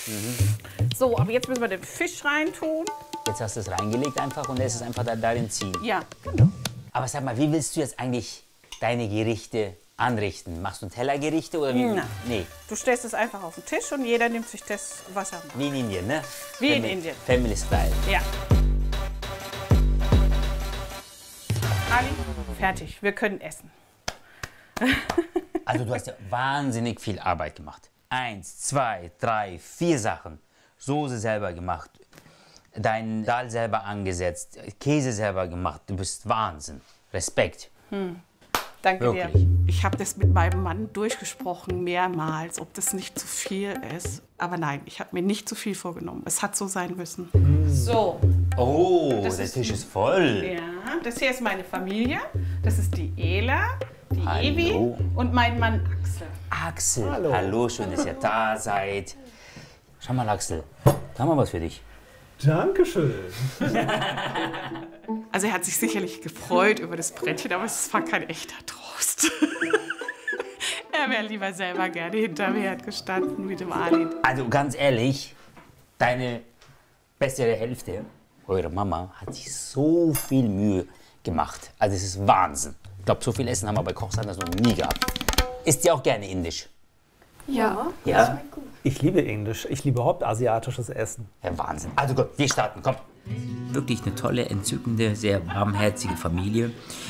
So, aber jetzt müssen wir den Fisch reintun. Jetzt hast du es reingelegt einfach und lässt es einfach da darin ziehen. Ja, genau. Aber sag mal, wie willst du jetzt eigentlich deine Gerichte anrichten? Machst du Tellergerichte oder wie? Nein. Nee, Du stellst es einfach auf den Tisch und jeder nimmt sich das, was er macht. wie in Indien, ne? Wie in Indien. Family Style. Ja. Ali, fertig. Wir können essen. Also du hast ja wahnsinnig viel Arbeit gemacht. 1, 2, 3, 4 Sachen. Soße selber gemacht, deinen Dal selber angesetzt, Käse selber gemacht. Du bist Wahnsinn. Respekt. Danke Wirklich? dir. Ich habe das mit meinem Mann durchgesprochen, mehrmals, ob das nicht zu viel ist. Aber nein, ich habe mir nicht zu viel vorgenommen. Es hat so sein müssen. So, Oh, Das der ist- Tisch ist voll. ja, das hier ist meine Familie. Das ist die Ela, die Hallo. Evi und mein Mann Axel. Axel, hallo, schön, dass ihr da seid. Schau mal, Axel, da haben wir was für dich. Dankeschön. Also er hat sich sicherlich gefreut über das Brettchen, aber es war kein echter Trost. Er wäre lieber selber gerne hinterm Herd gestanden mit dem Ali. Also ganz ehrlich, deine bessere Hälfte, eure Mama, hat sich so viel Mühe gemacht. Also es ist Wahnsinn. Ich glaube, so viel Essen haben wir bei Kochs anders noch nie gehabt. Isst ihr auch gerne indisch? Ja. Ja? Ich liebe Indisch. Ich liebe überhaupt asiatisches Essen. Ja, Wahnsinn. Also gut, wir starten, komm. Wirklich eine tolle, entzückende, sehr warmherzige Familie.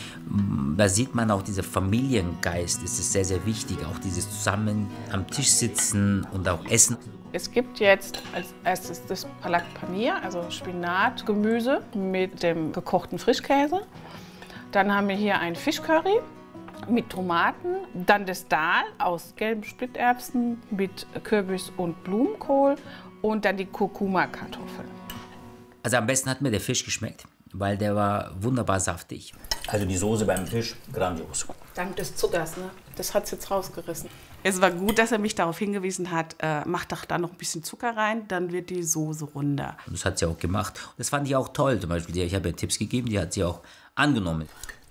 Da sieht man auch dieser Familiengeist, das ist sehr, sehr wichtig. Auch dieses zusammen am Tisch sitzen und auch essen. Es gibt jetzt als erstes das Palak Paneer, also Spinatgemüse mit dem gekochten Frischkäse. Dann haben wir hier ein Fischcurry mit Tomaten. Dann das Dal aus gelben Splitterbsen mit Kürbis und Blumenkohl. Und dann die Kurkuma-Kartoffeln. Also am besten hat mir der Fisch geschmeckt, weil der war wunderbar saftig. Also die Soße beim Fisch, grandios. Dank des Zuckers, ne? Das hat's jetzt rausgerissen. Es war gut, dass er mich darauf hingewiesen hat, mach doch da noch ein bisschen Zucker rein, dann wird die Soße runder. Und das hat sie auch gemacht. Und das fand ich auch toll. Zum Beispiel, ich habe ihr Tipps gegeben, die hat sie auch angenommen.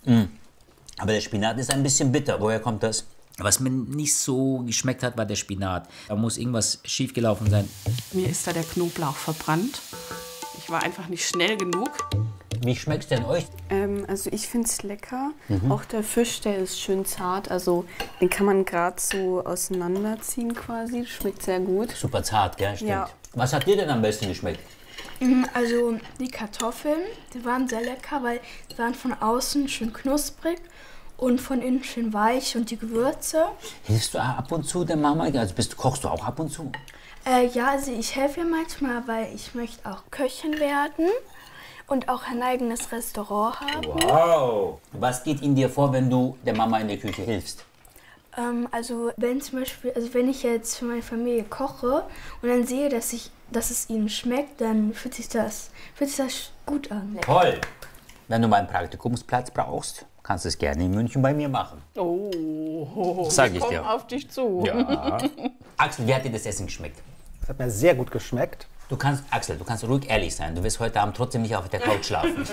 Aber der Spinat ist ein bisschen bitter. Woher kommt das? Was mir nicht so geschmeckt hat, war der Spinat. Da muss irgendwas schiefgelaufen sein. Mir ist da der Knoblauch verbrannt. Ich war einfach nicht schnell genug. Wie schmeckt's denn euch? Also ich finde es lecker. Auch der Fisch, der ist schön zart. Also den kann man gerade so auseinanderziehen quasi. Schmeckt sehr gut. Super zart, gell? Stimmt. Ja. Was hat dir denn am besten geschmeckt? Also die Kartoffeln, die waren sehr lecker, weil die waren von außen schön knusprig und von innen schön weich und die Gewürze. Hilfst du ab und zu der Mama? Also kochst du auch ab und zu? Ja, also ich helfe ihr manchmal, weil ich möchte auch Köchin werden und auch ein eigenes Restaurant haben. Wow! Was geht in dir vor, wenn du der Mama in der Küche hilfst? Also wenn zum Beispiel, also wenn ich jetzt für meine Familie koche und dann sehe, dass es ihnen schmeckt, dann fühlt sich das gut an. Toll! Wenn du mal einen Praktikumsplatz brauchst, kannst du es gerne in München bei mir machen. Oh, Sag ich komm dir. auf dich zu. Ja. Axel, wie hat dir das Essen geschmeckt? Das hat mir sehr gut geschmeckt. Axel, du kannst ruhig ehrlich sein. Du wirst heute Abend trotzdem nicht auf der Couch schlafen.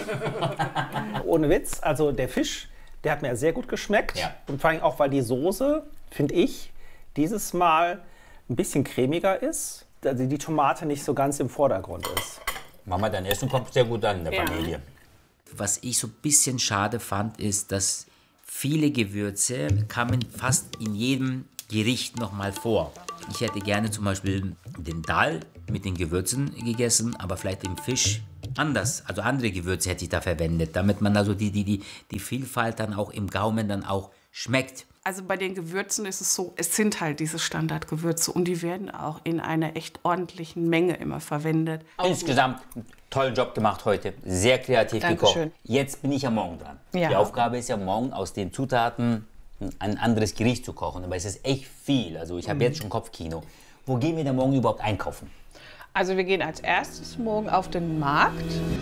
Ohne Witz, also der Fisch, der hat mir sehr gut geschmeckt. Ja. Und vor allem auch, weil die Soße, finde ich, dieses Mal ein bisschen cremiger ist. Also die Tomate nicht so ganz im Vordergrund ist. Mama, dein Essen kommt sehr gut an in der Ja. Familie. Was ich so ein bisschen schade fand, ist, dass viele Gewürze kamen fast in jedem Gericht noch mal vor. Ich hätte gerne zum Beispiel den Dal mit den Gewürzen gegessen, aber vielleicht den Fisch anders. Also andere Gewürze hätte ich da verwendet, damit man also die Vielfalt dann auch im Gaumen dann auch schmeckt. Also bei den Gewürzen ist es so, es sind halt diese Standardgewürze und die werden auch in einer echt ordentlichen Menge immer verwendet. Insgesamt einen tollen Job gemacht heute. Sehr kreativ Dankeschön. gekocht. Jetzt bin ich ja morgen dran. Ja. Die Aufgabe ist ja morgen aus den Zutaten ein anderes Gericht zu kochen. Aber es ist echt viel. Also ich habe jetzt schon Kopfkino. Wo gehen wir denn morgen überhaupt einkaufen? Also wir gehen als erstes morgen auf den Markt.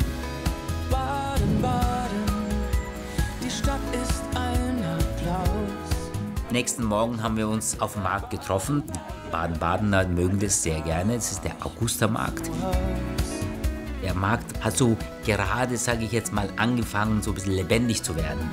Baden, Baden, die Stadt ist ein Applaus. Nächsten Morgen haben wir uns auf dem Markt getroffen. Baden-Badener mögen das sehr gerne. Das ist der Augustermarkt. Der Markt hat so gerade, sage ich jetzt mal, angefangen, so ein bisschen lebendig zu werden.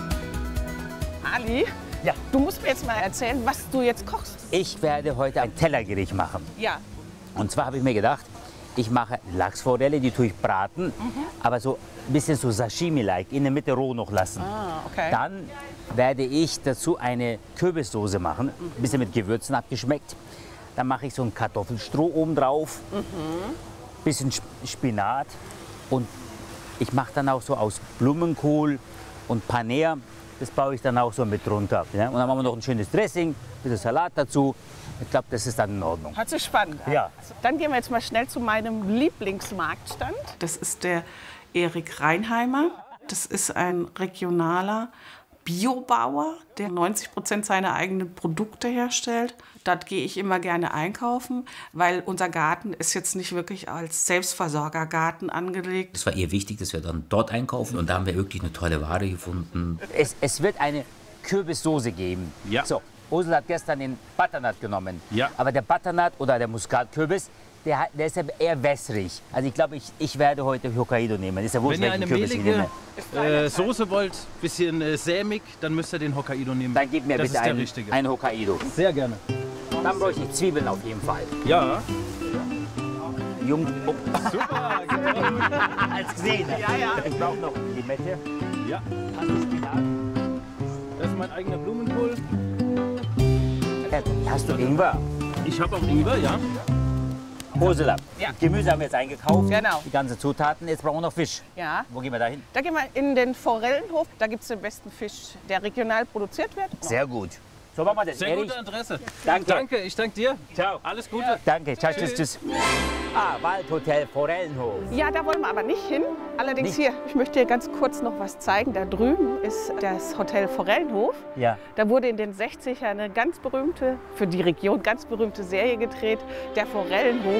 Ali, Ja. du musst mir jetzt mal erzählen, was du jetzt kochst. Ich werde heute ein Tellergericht machen. Ja, Und zwar habe ich mir gedacht, ich mache Lachsforelle, die tue ich braten, aber so ein bisschen so Sashimi-like, in der Mitte roh noch lassen. Ah, okay. Dann werde ich dazu eine Kürbissoße machen, ein bisschen mit Gewürzen abgeschmeckt. Dann mache ich so ein Kartoffelstroh oben drauf, bisschen Spinat und ich mache dann auch so aus Blumenkohl und Paneer, das baue ich dann auch so mit drunter. Ja? Und dann machen wir noch ein schönes Dressing, ein bisschen Salat dazu. Ich glaube, das ist dann in Ordnung. Hört sich spannend an. Ja. Dann gehen wir jetzt mal schnell zu meinem Lieblingsmarktstand. Das ist der Erik Reinheimer. Das ist ein regionaler Biobauer, der 90% seiner eigenen Produkte herstellt. Dort gehe ich immer gerne einkaufen, weil unser Garten ist jetzt nicht wirklich als Selbstversorgergarten angelegt. Es war ihr wichtig, dass wir dann dort einkaufen und da haben wir wirklich eine tolle Ware gefunden. Es wird eine Kürbissoße geben. Ja. So, Ursula hat gestern den Butternut genommen. Ja. Aber der Butternut oder der Muskatkürbis, der ist ja eher wässrig. Also ich glaube, ich werde heute Hokkaido nehmen. Ist ja wurscht, Wenn ihr welchen eine Kürbis ich nehme. mehlige Soße wollt, bisschen sämig, dann müsst ihr den Hokkaido nehmen. Dann gib mir das bitte ist der einen, richtige. einen Hokkaido. Sehr gerne. Dann bräuchte ich Zwiebeln auf jeden Fall. Ja. Jung, oh, Super. als gesehen. Ja. Ich brauche noch Limette. Ja. Hast du Spinat? Das ist mein eigener Blumenkohl. Hast du Ingwer? Ich habe auch Ingwer, ja. Ursula, Ja. Gemüse haben wir jetzt eingekauft. Genau. Die ganzen Zutaten. Jetzt brauchen wir noch Fisch. Ja. Wo gehen wir da hin? Da gehen wir in den Forellenhof. Da gibt es den besten Fisch, der regional produziert wird. Sehr gut. So machen wir das. Sehr Erich, gute Adresse. Danke. Danke, ich danke dir. Ciao. Alles Gute. Danke. Ciao, tschüss. Waldhotel Forellenhof. Ja, da wollen wir aber nicht hin. Allerdings Nicht? hier, ich möchte dir ganz kurz noch was zeigen. Da drüben ist das Hotel Forellenhof. Ja. Da wurde in den 60ern eine ganz berühmte, für die Region ganz berühmte Serie gedreht, der Forellenhof.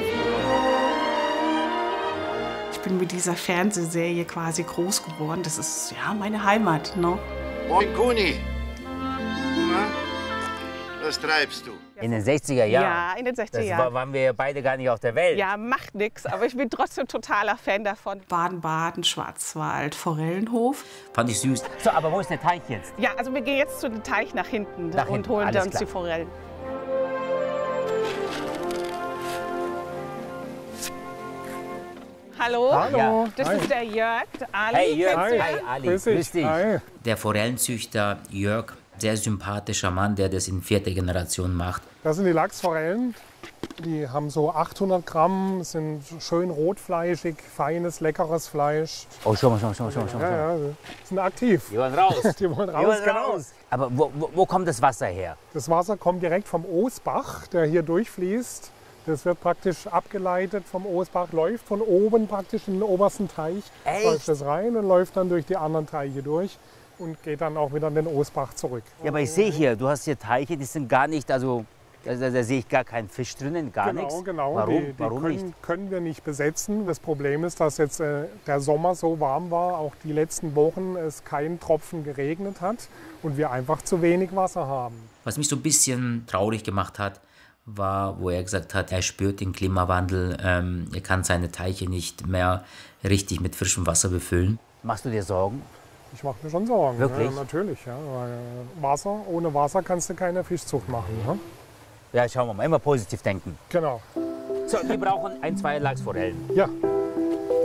Ich bin mit dieser Fernsehserie quasi groß geworden. Das ist ja meine Heimat. Ne? Moin Kuni. Na, was treibst du? In den 60er Jahren. Ja, in den 60er Das Jahren. waren wir beide gar nicht auf der Welt. Ja, macht nichts, aber ich bin trotzdem totaler Fan davon. Baden-Baden, Schwarzwald, Forellenhof. Fand ich süß. So, aber wo ist der Teich jetzt? Ja, also wir gehen jetzt zu dem Teich nach hinten Nach und hinten, holen alles uns klar. die Forellen. Hallo, Hallo. das ist der Jörg, der Ali. Hey Jörg. Kennst du ihn? Hi Ali. Grüß dich. Hi. Der Forellenzüchter Jörg, sehr sympathischer Mann, der das in 4. Generation macht. Das sind die Lachsforellen. Die haben so 800 Gramm, sind schön rotfleischig, feines, leckeres Fleisch. Oh, schau mal. Ja, sind aktiv. Die wollen raus. Die wollen raus, genau. Aber wo kommt das Wasser her? Das Wasser kommt direkt vom Oosbach, der hier durchfließt. Das wird praktisch abgeleitet vom Oosbach, läuft von oben praktisch in den obersten Teich, Echt? läuft das rein und läuft dann durch die anderen Teiche durch und geht dann auch wieder in den Oosbach zurück. Ja, aber ich sehe hier, du hast hier Teiche, die sind gar nicht, also da sehe ich gar keinen Fisch drinnen, gar nichts. Genau. Warum, Die warum nicht? können wir nicht besetzen. Das Problem ist, dass jetzt der Sommer so warm war, auch die letzten Wochen es keinen Tropfen geregnet hat und wir einfach zu wenig Wasser haben. Was mich so ein bisschen traurig gemacht hat, war, wo er gesagt hat, er spürt den Klimawandel, er kann seine Teiche nicht mehr richtig mit frischem Wasser befüllen. Machst du dir Sorgen? Ich mache mir schon Sorgen. Wirklich? Ja, natürlich. Ja. Weil ohne Wasser kannst du keine Fischzucht machen. Ne? Ja, schauen wir mal, immer positiv denken. Genau. So, wir brauchen 2 Lachsforellen. Ja,